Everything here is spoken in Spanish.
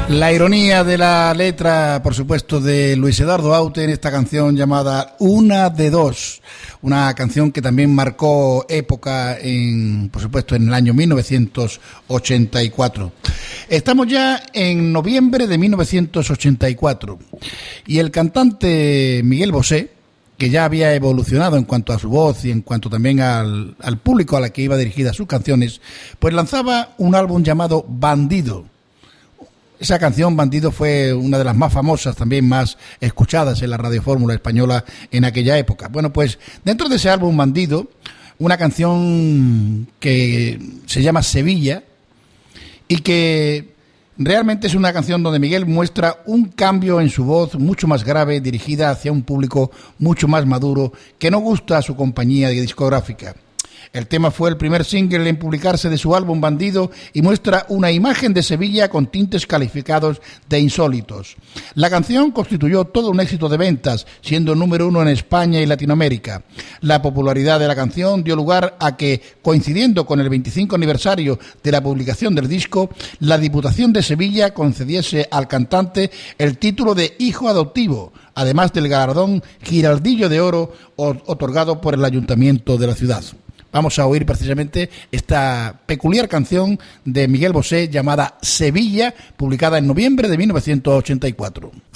La ironía de la letra, por supuesto, de Luis Eduardo Aute en esta canción llamada Una de Dos, una canción que también marcó época, por supuesto, en el año 1984. Estamos ya en noviembre de 1984 y el cantante Miguel Bosé, que ya había evolucionado en cuanto a su voz y en cuanto también al público a la que iba dirigida sus canciones, pues lanzaba un álbum llamado Bandido. Esa canción, Bandido, fue una de las más famosas, también más escuchadas en la radiofórmula española en aquella época. Bueno, pues dentro de ese álbum Bandido, una canción que se llama Sevilla y que realmente es una canción donde Miguel muestra un cambio en su voz mucho más grave, dirigida hacia un público mucho más maduro que no gusta a su compañía discográfica. El tema fue el primer single en publicarse de su álbum Bandido y muestra una imagen de Sevilla con tintes calificados de insólitos. La canción constituyó todo un éxito de ventas, siendo número 1 en España y Latinoamérica. La popularidad de la canción dio lugar a que, coincidiendo con el 25 aniversario de la publicación del disco, la Diputación de Sevilla concediese al cantante el título de hijo adoptivo, además del galardón Giraldillo de Oro otorgado por el Ayuntamiento de la ciudad. Vamos a oír precisamente esta peculiar canción de Miguel Bosé llamada Sevilla, publicada en noviembre de 1984.